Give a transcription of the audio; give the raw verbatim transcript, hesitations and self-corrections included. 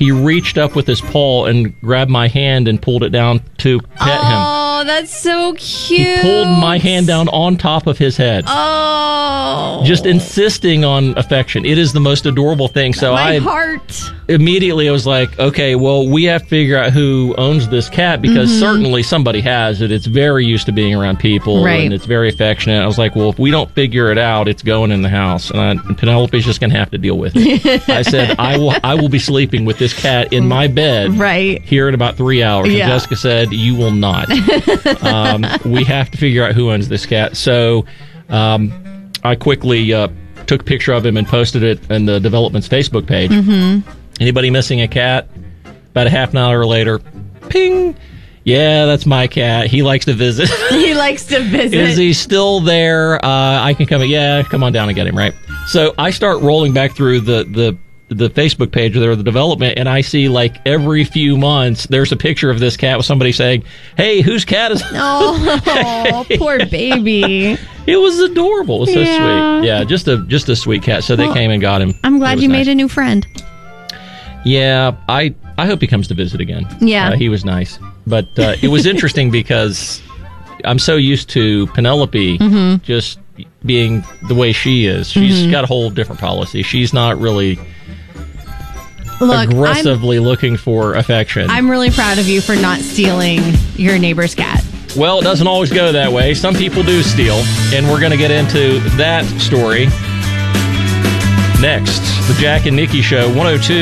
he reached up with his paw and grabbed my hand and pulled it down to pet oh, him. Oh, that's so cute. He pulled my hand down on top of his head. Oh. Just insisting on affection. It is the most adorable thing. So my I heart. Immediately I was like, okay, well, we have to figure out who owns this cat because Mm-hmm. certainly somebody has it. It's very used to being around people Right. and it's very affectionate. I was like, well, if we don't figure it out, it's going in the house. And, I, and Penelope's just going to have to deal with it. I said, I will I will be sleeping with this cat in my bed Right. here in about three hours. Yeah. And Jessica said, you will not. um, we have to figure out who owns this cat. So um, I quickly uh, took a picture of him and posted it in the development's Facebook page. Mm-hmm. Anybody missing a cat? About a half an hour later, ping. Yeah, that's my cat. He likes to visit. He likes to visit. Is he still there? Uh, I can come. Yeah, come on down and get him, right? So I start rolling back through the, the, the Facebook page there, the development, and I see like every few months there's a picture of this cat with somebody saying, hey, whose cat is Oh, poor baby. It was adorable. It was so Yeah. sweet. Yeah, just a just a sweet cat. So they Well, came and got him. I'm glad you made a new friend. Yeah, I I hope he comes to visit again. Yeah. Uh, he was nice. But uh, it was interesting because I'm so used to Penelope Mm-hmm. just being the way she is. She's Mhm. got a whole different policy. She's not really Look, aggressively looking for affection. I'm really proud of you for not stealing your neighbor's cat. Well, it doesn't always go that way. Some people do steal, and we're going to get into that story next. The Jack and Nikki Show, one oh two